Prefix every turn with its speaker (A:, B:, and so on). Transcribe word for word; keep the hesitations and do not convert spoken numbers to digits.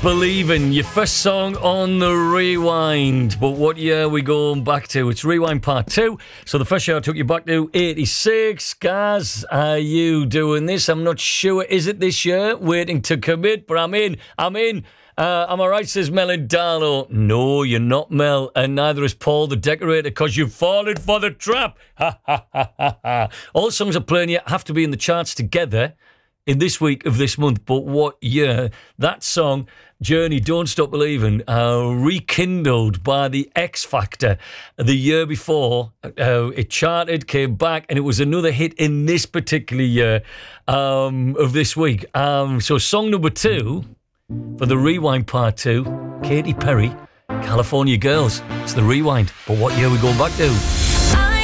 A: Believing, your first song on the Rewind. But what year are we going back to? It's Rewind Part two. So the first year I took you back to eighty-six. Gaz, are you doing this? I'm not sure. Is it this year? Waiting to commit, but I'm in. I'm in. Uh, am I right, says Mel and Darlow? No, you're not, Mel, and neither is Paul the Decorator, because you've fallen for the trap. Ha, ha, ha, ha, ha. All songs I'm playing here have to be in the charts together in this week of this month. But what year? That song, Journey, Don't Stop Believing, uh, rekindled by the X Factor the year before. Uh, it charted, came back, and it was another hit in this particular year um, of this week. Um, so song number two for the Rewind Part two, Katy Perry, California Girls. It's the Rewind. But what year are we going back to?